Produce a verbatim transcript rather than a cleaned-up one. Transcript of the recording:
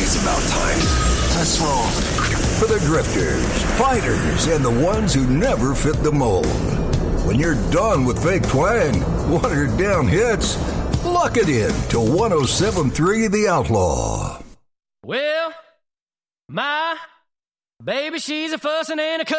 It's about time. Let's roll. For the drifters, fighters, and the ones who never fit the mold. When you're done with fake twang, watered down hits, lock it in to one oh seven point three The Outlaw. Well, my baby, she's a fussing and a